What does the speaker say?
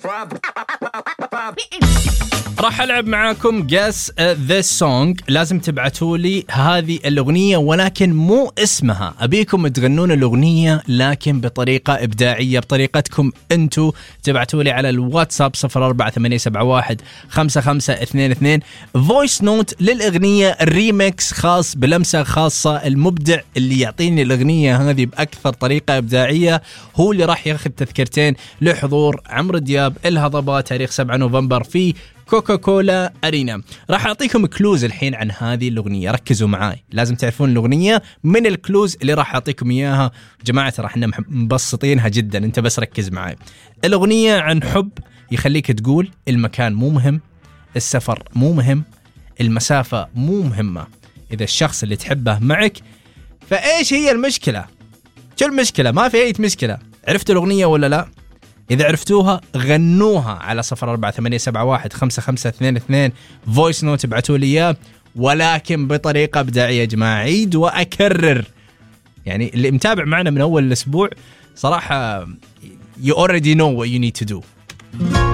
راح ألعب معاكم Guess This Song. لازم تبعتوا لي هذه الأغنية ولكن مو اسمها. أبيكم تغنون الأغنية لكن بطريقة إبداعية بطريقتكم أنتوا. تبعتوا لي على الواتساب 0488715522 فويس نوت للأغنية الريميكس خاص بلمسة خاصة. المبدع اللي يعطيني الأغنية هذه بأكثر طريقة إبداعية هو اللي راح ياخذ تذكرتين لحضور عمرو دياب الهضبة تاريخ 7 نوفمبر في كوكا كولا أرينا. راح أعطيكم كلوز الحين عن هذه الأغنية. ركزوا معاي، لازم تعرفون الأغنية من الكلوز اللي راح أعطيكم إياها. جماعة راح مبسطينها جدا، أنت بس ركز معاي. الأغنية عن حب يخليك تقول المكان مو مهم، السفر مو مهم، المسافة مو مهمة. إذا الشخص اللي تحبه معك فإيش هي المشكلة؟ شو المشكلة؟ ما في أي مشكلة. عرفتوا الأغنية ولا لا؟ إذا عرفتوها غنوها على 0488715522 فويس نوت ابعتوا لي إياه ولكن بطريقة إبداعية. جماعة عيد وأكرر، يعني اللي متابع معنا من أول الأسبوع صراحة you already know what you need to do.